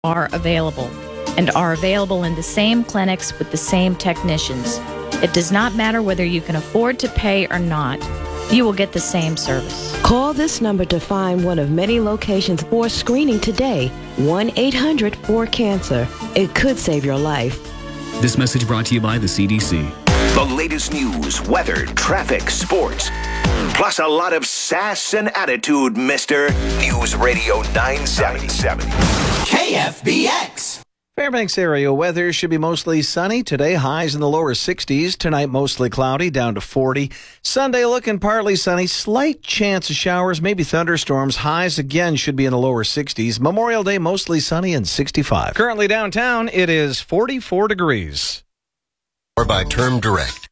are available and are available in the same clinics with the same technicians. It does not matter whether you can afford to pay or not. You will get the same service. Call this number to find one of many locations for screening today. 1-800-4CANCER. It could save your life. This message brought to you by the CDC. The latest news, weather, traffic, sports, plus a lot of sass and attitude, Mr. News Radio 977. KFBX. Fairbanks area weather should be mostly sunny. Today, highs in the lower 60s. Tonight, mostly cloudy, down to 40. Sunday, looking partly sunny. Slight chance of showers, maybe thunderstorms. Highs again should be in the lower 60s. Memorial Day, mostly sunny and 65. Currently downtown, it is 44 degrees. Or by Term Direct.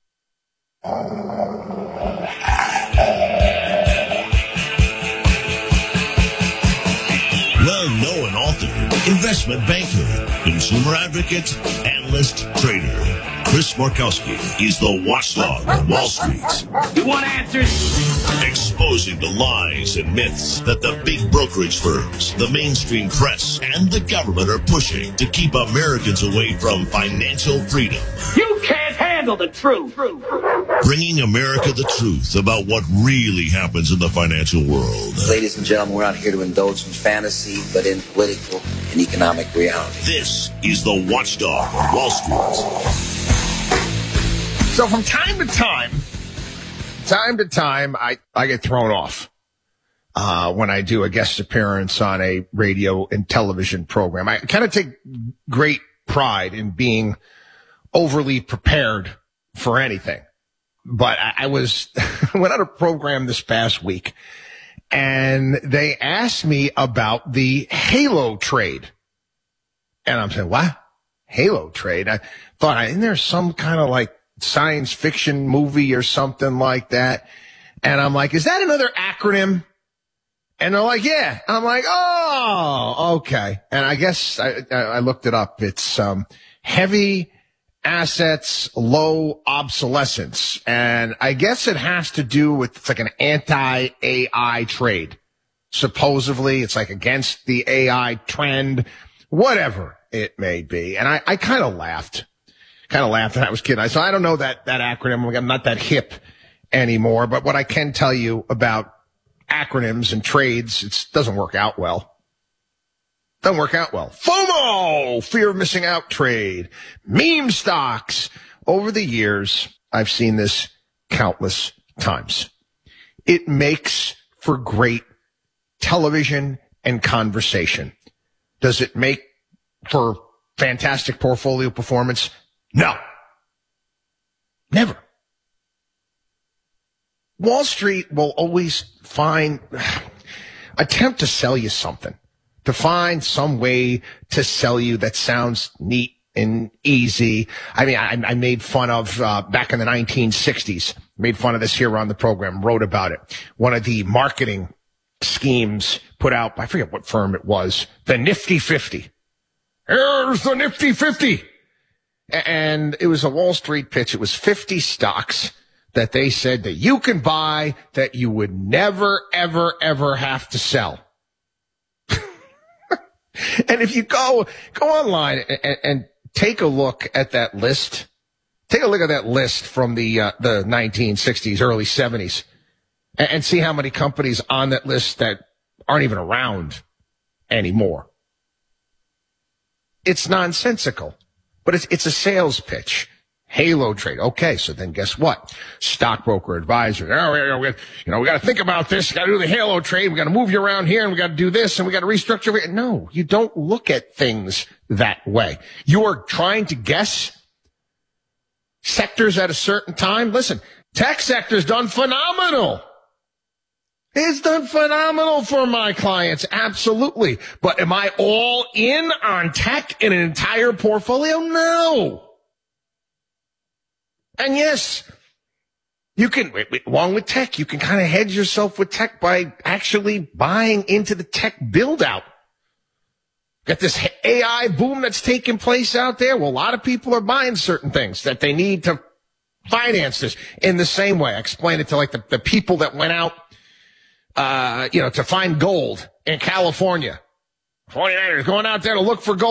Well-known author, investment banker, consumer advocate, analyst, trader. Chris Markowski is the watchdog on Wall Street. You want answers? Exposing the lies and myths that the big brokerage firms, the mainstream press, and the government are pushing to keep Americans away from financial freedom. You can't handle the truth. Bringing America the truth about what really happens in the financial world. Ladies and gentlemen, we're not here to indulge in fantasy, but in political and economic reality. This is the watchdog on Wall Street. So from time to time, I get thrown off when I do a guest appearance on a radio and television program. I kind of take great pride in being overly prepared for anything. But I went on a program this past week, and they asked me about the Halo trade. And I'm saying, what? Halo trade? I thought, isn't there some kind of like science fiction movie or something like that? And I'm like, is that another acronym? And they're like, yeah. I'm like, oh, okay. And I guess I looked it up. It's heavy assets, low obsolescence. And I guess it has to do with, it's like an anti-AI trade. Supposedly, it's like against the AI trend, whatever it may be. And I kind of laughed. And I was kidding. So I don't know that acronym. I'm not that hip anymore. But what I can tell you about acronyms and trades, it doesn't work out well. FOMO, fear of missing out trade, meme stocks. Over the years, I've seen this countless times. It makes for great television and conversation. Does it make for fantastic portfolio performance? No. Never. Wall Street will always attempt to sell you something, to find some way to sell you that sounds neat and easy. I mean, I made fun of, back in the 1960s, made fun of this here on the program, wrote about it. One of the marketing schemes put out, I forget what firm it was, the Nifty 50. Here's the Nifty 50. And it was a Wall Street pitch. It was 50 stocks that they said that you can buy that you would never, ever, ever have to sell. And if you go online and take a look at that list, from the 1960s, early 70s, and see how many companies on that list that aren't even around anymore. It's nonsensical. But it's a sales pitch. Halo trade. Okay, so then guess what? Stockbroker advisor. We got to think about this. Got to do the Halo trade. We got to move you around here, and we got to do this, and we got to restructure. No, you don't look at things that way. You are trying to guess sectors at a certain time. Listen, tech sector's done phenomenal. It's done phenomenal for my clients, absolutely. But am I all in on tech in an entire portfolio? No. And yes, you can, along with tech, you can kind of hedge yourself with tech by actually buying into the tech build out. Got this AI boom that's taking place out there. Well, a lot of people are buying certain things that they need to finance this in the same way. I explained it to like the people that went out to find gold in California 49ers going out there to look for gold.